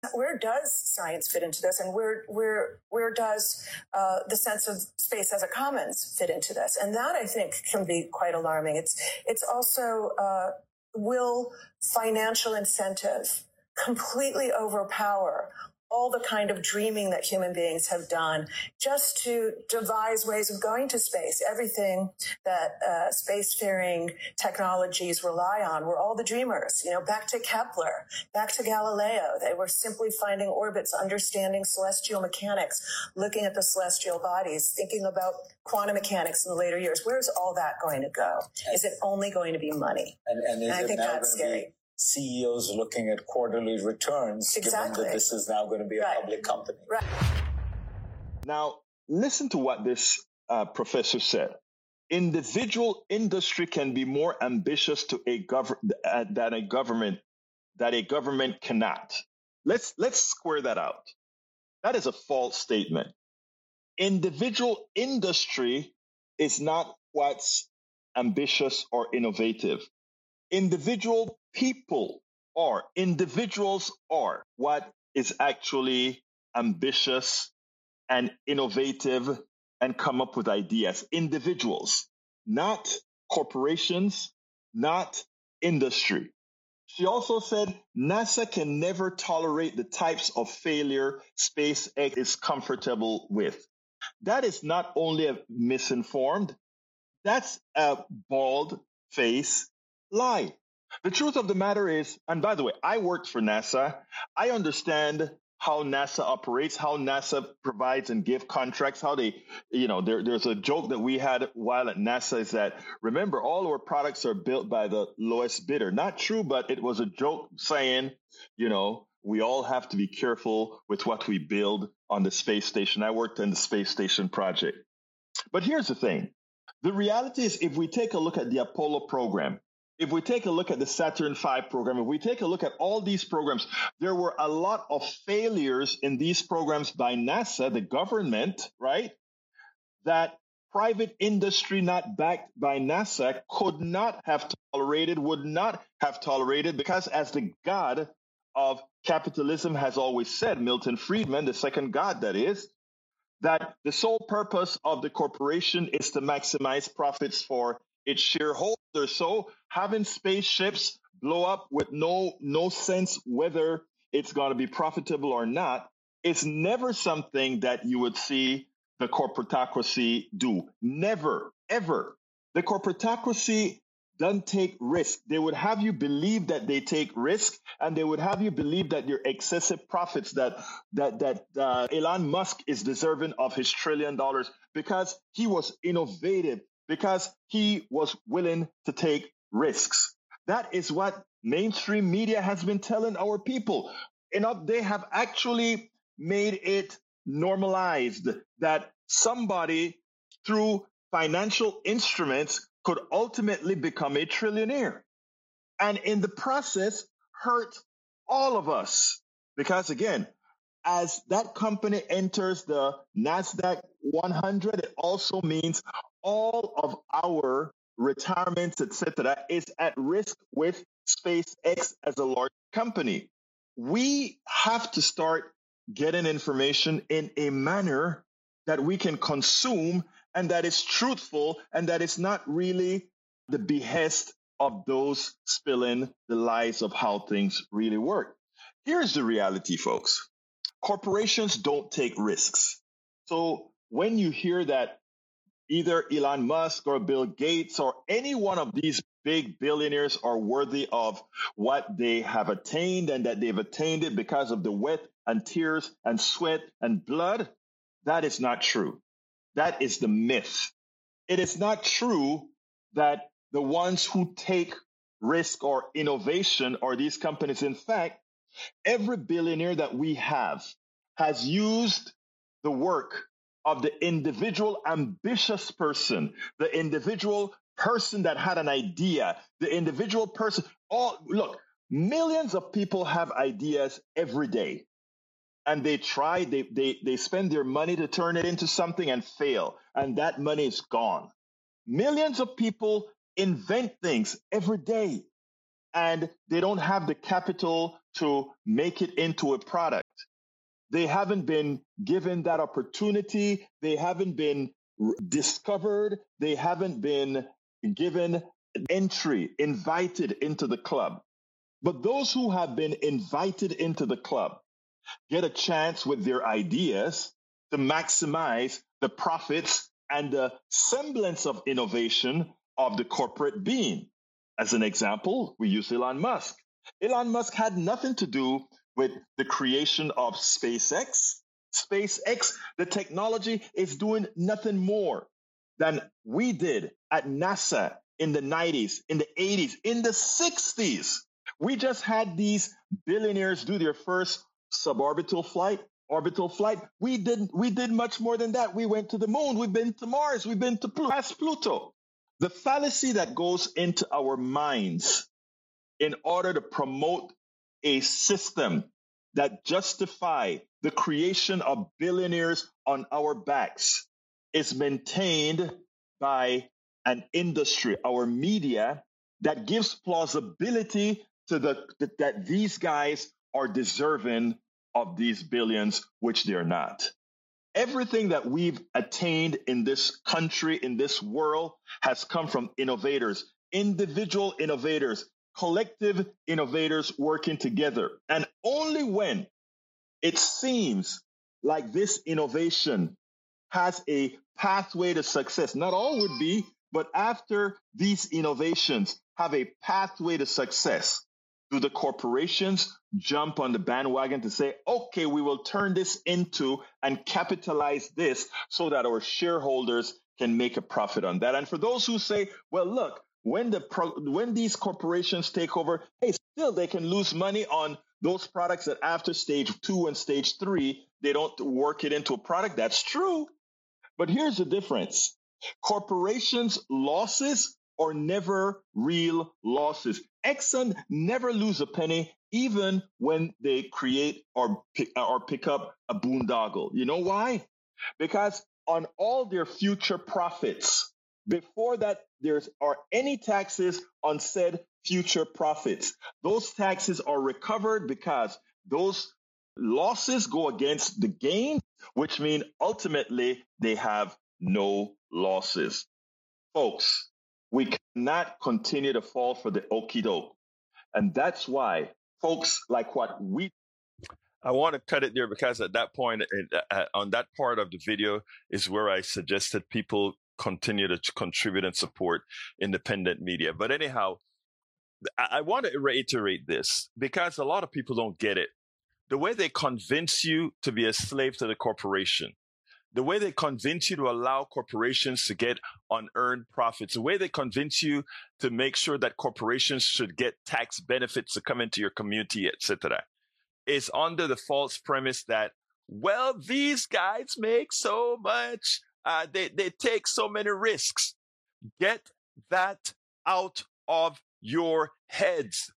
Where does science fit into this, and where does the sense of space as a commons fit into this? And that, I think, can be quite alarming. It's also will financial incentive completely overpower all the kind of dreaming that human beings have done just to devise ways of going to space. Everything that spacefaring technologies rely on were all the dreamers, back to Kepler, back to Galileo. They were simply finding orbits, understanding celestial mechanics, looking at the celestial bodies, thinking about quantum mechanics in the later years. Where's all that going to go? Is it only going to be money? And I think that's scary. CEOs looking at quarterly returns, Exactly. given that this is now going to be a public company. Right. Now, listen to what this professor said. Individual industry can be more ambitious than a government cannot. Let's square that out. That is a false statement. Individual industry is not what's ambitious or innovative. Individuals are what is actually ambitious and innovative and come up with ideas. Individuals, not corporations, not industry. She also said NASA can never tolerate the types of failure SpaceX is comfortable with. That is not only misinformed, that's a bald-faced lie. The truth of the matter is, and by the way, I worked for NASA. I understand how NASA operates, how NASA provides and gives contracts, how they, there's a joke that we had while at NASA is that, remember, all our products are built by the lowest bidder. Not true, but it was a joke saying, we all have to be careful with what we build on the space station. I worked on the space station project. But here's the thing. The reality is, if we take a look at the Apollo program, if we take a look at the Saturn V program, if we take a look at all these programs, there were a lot of failures in these programs by NASA, the government, right? That private industry not backed by NASA would not have tolerated, because as the god of capitalism has always said, Milton Friedman, the second god that is, that the sole purpose of the corporation is to maximize profits for its shareholders. So having spaceships blow up with no sense whether it's going to be profitable or not is never something that you would see the corporatocracy do. Never, ever. The corporatocracy doesn't take risk. They would have you believe that they take risk, and they would have you believe that your excessive profits, that Elon Musk is deserving of his $1 trillion because he was innovative, because he was willing to take risks. That is what mainstream media has been telling our people. They have actually made it normalized that somebody, through financial instruments, could ultimately become a trillionaire. And in the process, hurt all of us. Because again, as that company enters the NASDAQ 100, it also means all of our retirements, etc., is at risk with SpaceX as a large company. We have to start getting information in a manner that we can consume and that is truthful and that is not really the behest of those spilling the lies of how things really work. Here's the reality, folks. Corporations don't take risks. So when you hear that either Elon Musk or Bill Gates or any one of these big billionaires are worthy of what they have attained and that they've attained it because of the sweat and tears and sweat and blood, that is not true. That is the myth. It is not true that the ones who take risk or innovation are these companies. In fact, every billionaire that we have has used the work of the individual ambitious person, the individual person that had an idea, the individual person. Look, millions of people have ideas every day. And they try, they spend their money to turn it into something and fail. And that money is gone. Millions of people invent things every day. And they don't have the capital to make it into a product. They haven't been given that opportunity. They haven't been discovered. They haven't been given entry, invited into the club. But those who have been invited into the club get a chance with their ideas to maximize the profits and the semblance of innovation of the corporate being. As an example, we use Elon Musk. Elon Musk had nothing to do with the creation of SpaceX. SpaceX, the technology, is doing nothing more than we did at NASA in the 90s, in the 80s, in the 60s. We just had these billionaires do their first suborbital flight, orbital flight. We did much more than that. We went to the moon. We've been to Mars. We've been to Pluto. The fallacy that goes into our minds in order to promote a system that justify the creation of billionaires on our backs is maintained by an industry, our media, that gives plausibility to that these guys are deserving of these billions, which they're not. Everything that we've attained in this country, in this world, has come from innovators, individual innovators, collective innovators working together. And only when it seems like this innovation has a pathway to success, not all would be, but after these innovations have a pathway to success, do the corporations jump on the bandwagon to say, okay, we will turn this into and capitalize this so that our shareholders can make a profit on that? And for those who say, well, look, when these corporations take over, hey, still they can lose money on those products that after stage 2 and stage 3, they don't work it into a product. That's true. But here's the difference. Corporations' losses are never real losses. Exxon never lose a penny, even when they create or pick up a boondoggle. You know why? Because on all their future profits, before that there are any taxes on said future profits, those taxes are recovered because those losses go against the gains, which mean ultimately they have no losses. Folks, we cannot continue to fall for the okie doke. And that's why folks like what we... I want to cut it there because at that point, on that part of the video is where I suggested people continue to contribute and support independent media. But anyhow, I want to reiterate this because a lot of people don't get it. The way they convince you to be a slave to the corporation, the way they convince you to allow corporations to get unearned profits, the way they convince you to make sure that corporations should get tax benefits to come into your community, etc., is under the false premise that, well, these guys make so much, they take so many risks. Get that out of your heads.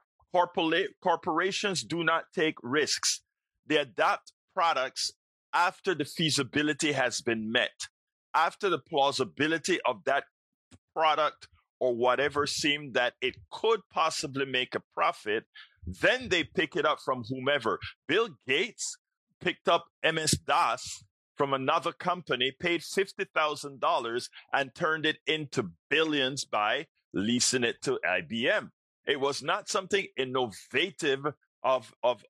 Corporations do not take risks. They adapt products after the feasibility has been met, after the plausibility of that product or whatever seemed that it could possibly make a profit, then they pick it up from whomever. Bill Gates picked up MS-DOS from another company, paid $50,000 and turned it into billions by leasing it to IBM. It was not something innovative of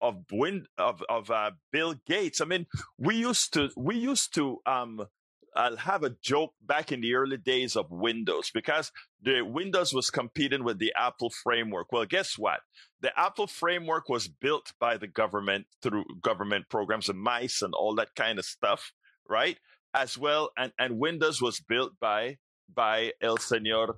Bill Gates. I mean, we used to have a joke back in the early days of Windows because the Windows was competing with the Apple framework. Well, guess what? The Apple framework was built by the government through government programs and mice and all that kind of stuff, right? As well, and Windows was built by El Señor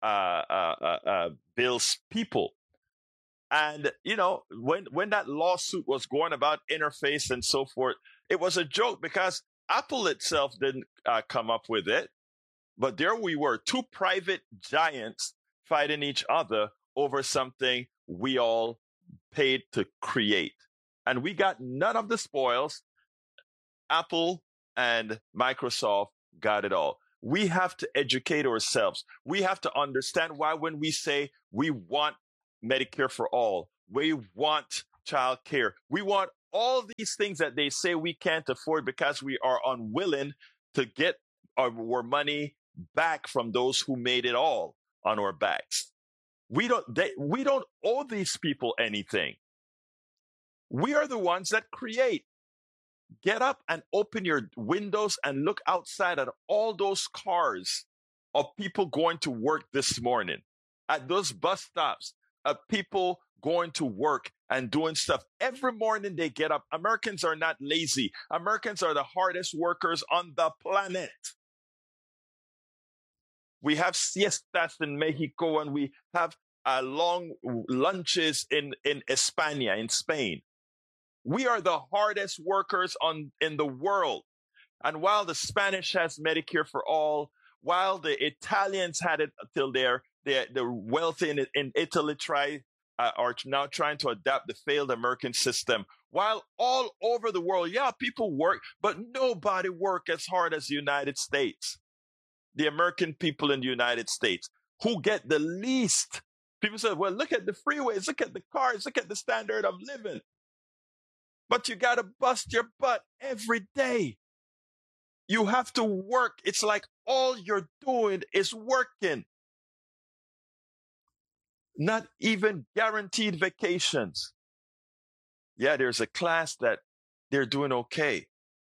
Bill's people. And, you know, when that lawsuit was going about interface and so forth, it was a joke because Apple itself didn't come up with it. But there we were, two private giants fighting each other over something we all paid to create. And we got none of the spoils. Apple and Microsoft got it all. We have to educate ourselves. We have to understand why when we say we want Medicare for all, we want child care. We want all these things that they say we can't afford because we are unwilling to get our money back from those who made it all on our backs. We don't owe these people anything. We are the ones that create. Get up and open your windows and look outside at all those cars of people going to work this morning, at those bus stops, of people going to work and doing stuff. Every morning they get up. Americans are not lazy. Americans are the hardest workers on the planet. We have siestas in Mexico and we have long lunches in España, in Spain. We are the hardest workers in the world. And while the Spanish has Medicare for all, while the Italians had it till the wealthy in Italy are now trying to adapt the failed American system, while all over the world, people work, but nobody work as hard as the United States. The American people in the United States who get the least. People say, well, look at the freeways, look at the cars, look at the standard of living. But you got to bust your butt every day. You have to work. It's like all you're doing is working. Not even guaranteed vacations. Yeah, there's a class that they're doing okay.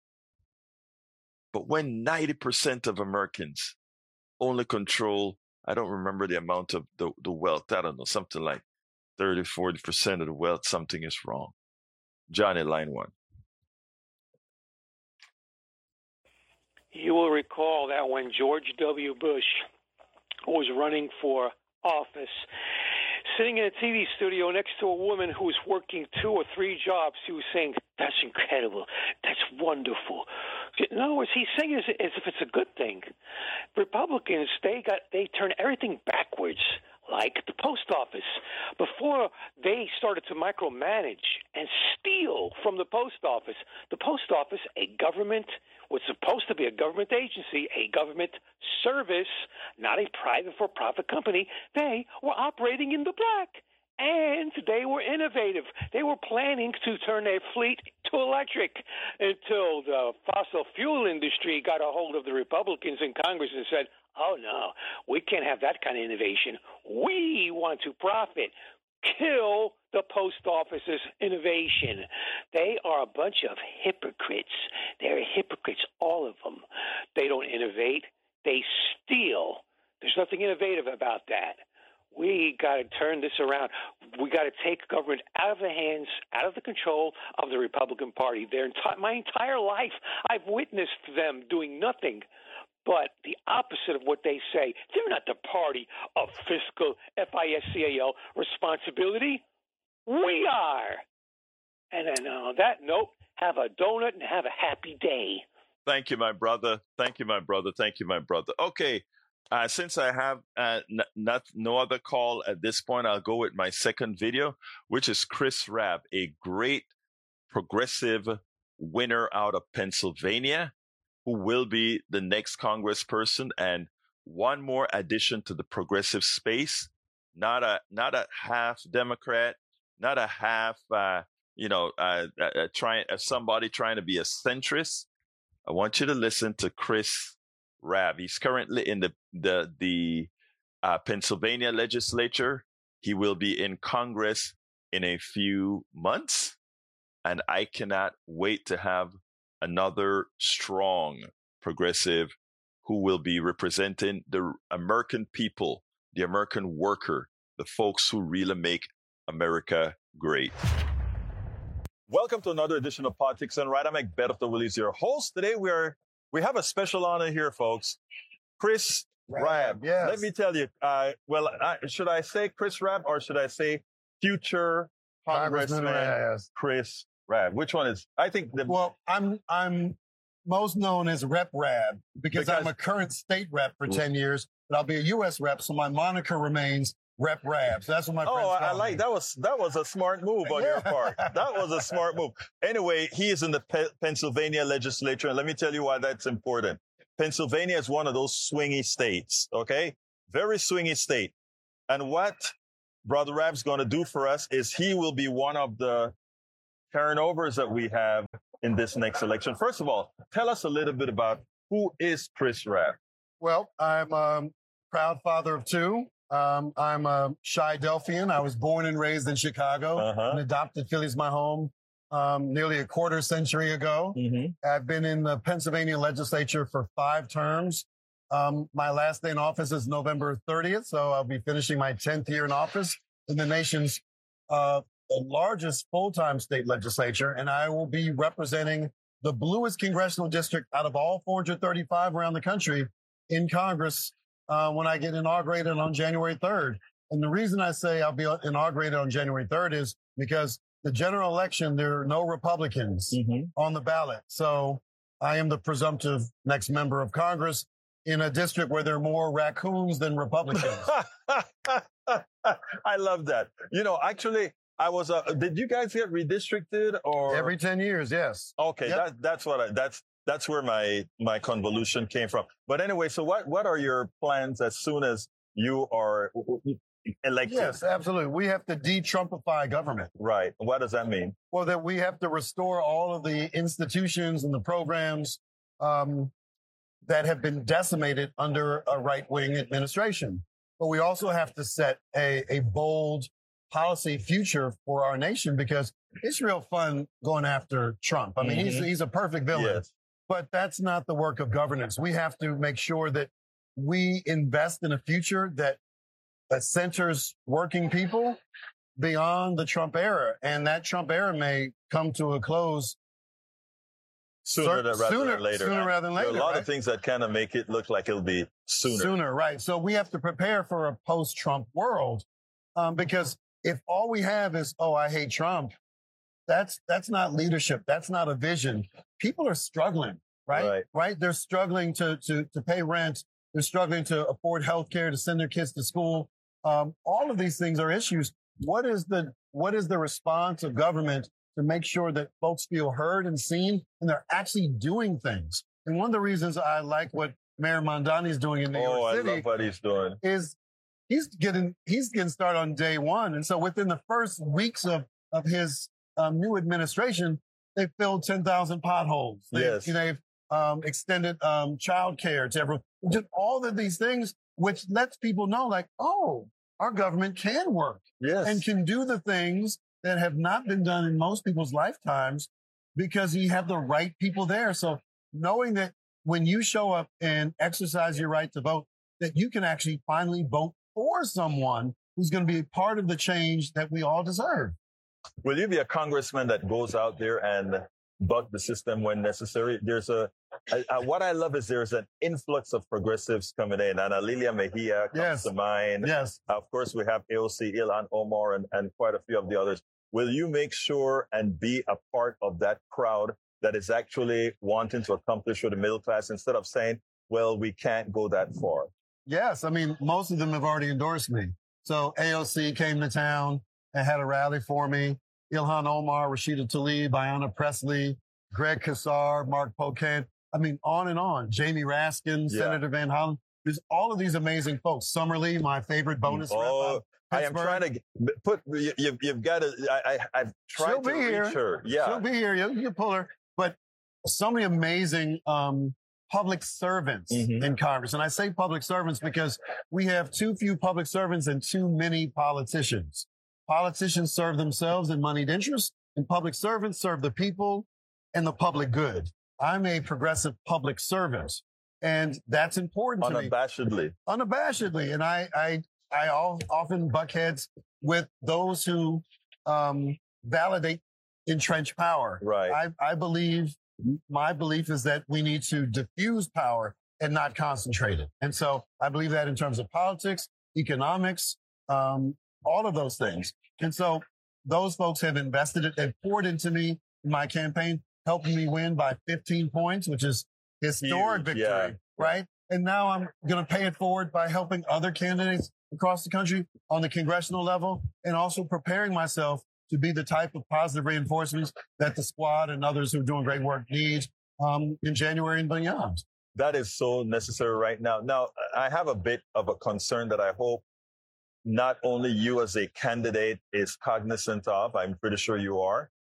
But when 90% of Americans only control, I don't remember the amount of the wealth, I don't know, something like 30, 40% of the wealth, something is wrong. Johnny, line one. You will recall that when George W. Bush was running for office, sitting in a TV studio next to a woman who was working 2 or 3 jobs, he was saying, "That's incredible. That's wonderful." In other words, he's saying it as if it's a good thing. Republicans, they turn everything backwards, like the post office. Before they started to micromanage and steal from the post office, a government, was supposed to be a government agency, a government service, not a private for-profit company, they were operating in the black. And they were innovative. They were planning to turn their fleet to electric until the fossil fuel industry got a hold of the Republicans in Congress and said, "Oh, no, we can't have that kind of innovation. We want to profit. Kill the post office's innovation." They are a bunch of hypocrites. They're hypocrites, all of them. They don't innovate. They steal. There's nothing innovative about that. We got to turn this around. We got to take government out of the hands, out of the control of the Republican Party. My entire life, I've witnessed them doing nothing but the opposite of what they say. They're not the party of fiscal, FISCAL, responsibility. We are. And then on that note, have a donut and have a happy day. Thank you, my brother. Thank you, my brother. Thank you, my brother. Okay. Since I have no other call at this point, I'll go with my second video, which is Chris Rabb, a great progressive winner out of Pennsylvania, who will be the next congressperson. And one more addition to the progressive space, not a half Democrat, not a half, somebody trying to be a centrist. I want you to listen to Chris Rabb. He's currently in the Pennsylvania legislature. He will be in Congress in a few months, and I cannot wait to have another strong progressive who will be representing the American people, the American worker, the folks who really make America great. Welcome to another edition of Politics Done Right. I'm Egberto Willies, your host. Today we have a special honor here, folks. Chris Rabb. Yes. Let me tell you, should I say Chris Rabb or should I say future Congressman Chris Rabb? Which one is? I think Well, I'm most known as Rep Rabb because I'm a current state rep for 10 years, but I'll be a U.S. rep, so my moniker remains Rep Rabb. So that's what my friends call I like me. that was a smart move on your part. That was a smart move. Anyway, he is in the Pennsylvania legislature, and let me tell you why that's important. Pennsylvania is one of those swingy states, okay? Very swingy state. And what Brother Rabb's going to do for us is he will be one of the carryovers that we have in this next election. First of all, tell us a little bit about who is Chris Rabb. Well, I'm a proud father of two. I'm a Chi-Delphian. I was born and raised in Chicago and adopted Philly's my home nearly a quarter century ago. I've been in the Pennsylvania legislature for 5 terms. My last day in office is November 30th, so I'll be finishing my 10th year in office in the nation's largest full-time state legislature, and I will be representing the bluest congressional district out of all 435 around the country in Congress when I get inaugurated on January 3rd. And the reason I say I'll be inaugurated on January 3rd is because the general election, there are no Republicans on the ballot. So I am the presumptive next member of Congress in a district where there are more raccoons than Republicans. I love that. You know, actually, I was, did you guys get redistricted or? Every 10 years, yes. Okay. Yep. That's where my convolution came from. But anyway, so what are your plans as soon as you are elected? Yes, absolutely. We have to de-Trumpify government. Right. What does that mean? Well, that we have to restore all of the institutions and the programs that have been decimated under a right-wing administration. But we also have to set a bold policy future for our nation, because it's real fun going after Trump. I mean, he's a perfect villain, yes. But that's not the work of governance. We have to make sure that we invest in a future that centers working people beyond the Trump era. And that Trump era may come to a close sooner rather than later. Sooner rather than later. There are a lot of things that kind of make it look like it'll be sooner. Sooner, right. So we have to prepare for a post-Trump world, because if all we have is, oh, I hate Trump, that's not leadership. That's not a vision. People are struggling, right? They're struggling to pay rent. They're struggling to afford health care, to send their kids to school. All of these things are issues. What is the response of government to make sure that folks feel heard and seen and they're actually doing things? And one of the reasons I like what Mayor Mamdani is doing in New York City, I love what he's doing, is he's getting started on day one. And so within the first weeks of his new administration, they filled 10,000 potholes. They've extended child care to everyone. Just all of these things, which lets people know, like, oh, our government can work and can do the things that have not been done in most people's lifetimes, because you have the right people there. So knowing that when you show up and exercise your right to vote, that you can actually finally vote for someone who's going to be part of the change that we all deserve. Will you be a congressman that goes out there and buck the system when necessary? There's what I love is there's an influx of progressives coming in. Ana Lilia Mejia comes to mind. Yes. Of course, we have AOC, Ilhan Omar, and quite a few of the others. Will you make sure and be a part of that crowd that is actually wanting to accomplish for the middle class, instead of saying, well, we can't go that far? Yes. I mean, most of them have already endorsed me. So AOC came to town and had a rally for me. Ilhan Omar, Rashida Tlaib, Ayanna Pressley, Greg Casar, Mark Pocan. I mean, on and on. Jamie Raskin, Senator Van Hollen. There's all of these amazing folks. Summer Lee, my favorite bonus rep. I am trying to put, you've got to, I've tried to reach her. Yeah. She'll be here. You can pull her. But so many amazing public servants in Congress. And I say public servants because we have too few public servants and too many politicians. Politicians serve themselves and moneyed interests, and public servants serve the people and the public good. I'm a progressive public servant, and that's important to me. Unabashedly. And I often buck heads with those who validate entrenched power. Right. My belief is that we need to diffuse power and not concentrate it. And so I believe that in terms of politics, economics, all of those things. And so those folks have invested it. They've poured into me in my campaign, helping me win by 15 points, which is historic victory, right? And now I'm going to pay it forward by helping other candidates across the country on the congressional level, and also preparing myself to be the type of positive reinforcements that the squad and others who are doing great work need in January and beyond. That is so necessary right now. Now, I have a bit of a concern that I hope not only you as a candidate is cognizant of, I'm pretty sure you are,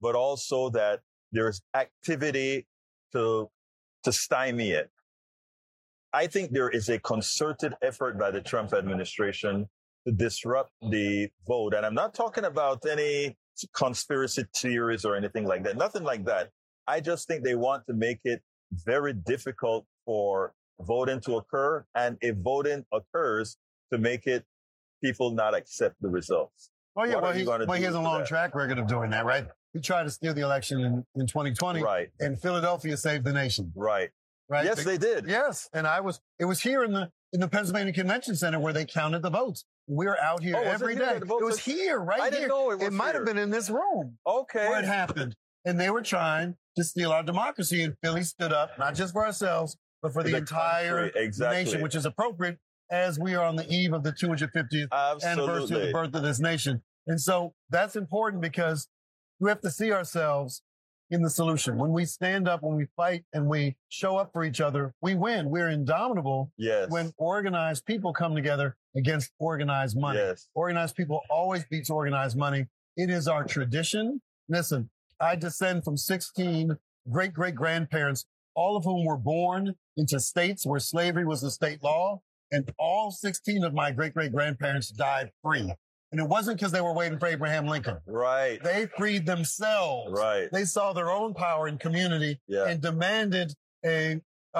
but also that there's activity to stymie it. I think there is a concerted effort by the Trump administration to disrupt the vote. And I'm not talking about any conspiracy theories or anything like that. Nothing like that. I just think they want to make it very difficult for voting to occur. And if voting occurs, to make it people not accept the results. Well, yeah, he has a long track record of doing that, right? He tried to steal the election in 2020. Right. And Philadelphia saved the nation. Right. Right. Yes, they did. Yes. And it was here in the Pennsylvania Convention Center where they counted the votes. We were out here every day. It was here, right here. I didn't know it was It might have been in this room. Okay. Where it happened. And they were trying to steal our democracy. And Philly stood up, not just for ourselves, but for the entire nation, which is appropriate as we are on the eve of the 250th anniversary of the birth of this nation. And so that's important because we have to see ourselves in the solution. When we stand up, when we fight, and we show up for each other, we win. We're indomitable. Yes. When organized people come together against organized money. Yes. Organized people always beats organized money. It is our tradition. Listen, I descend from 16 great-great-grandparents, all of whom were born into states where slavery was the state law, and all 16 of my great-great-grandparents died free. And it wasn't because they were waiting for Abraham Lincoln. Right. They freed themselves. Right. They saw their own power in community and demanded a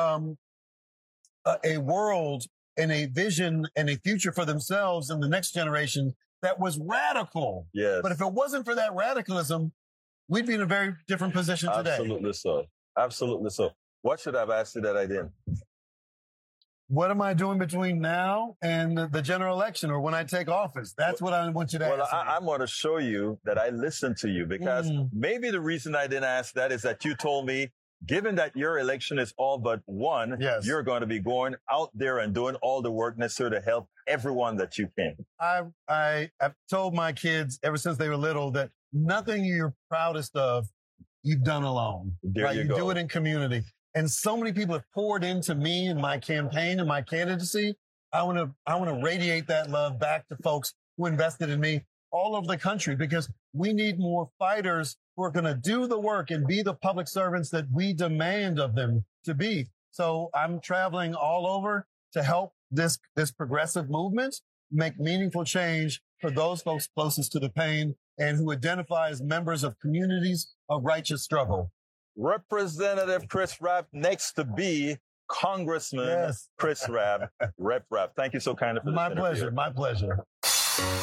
world and a vision and a future for themselves and the next generation that was radical. Yes. But if it wasn't for that radicalism, we'd be in a very different position today. Absolutely so. Absolutely so. What should I have asked you that I didn't? What am I doing between now and the general election or when I take office? That's what I want you to ask. Well, I'm going to show you that I listened to you because maybe the reason I didn't ask that is that you told me, given that your election is all but won, you're going to be going out there and doing all the work necessary to help everyone that you can. I've told my kids ever since they were little that nothing you're proudest of, you've done alone. There you go. Do it in community. And so many people have poured into me and my campaign and my candidacy. I want to radiate that love back to folks who invested in me all over the country because we need more fighters who are going to do the work and be the public servants that we demand of them to be. So I'm traveling all over to help this progressive movement make meaningful change for those folks closest to the pain and who identify as members of communities of righteous struggle. Representative Chris Rapp, next to be Congressman Chris Rapp, Rep Rapp. Thank you so kindly for this interview. My pleasure.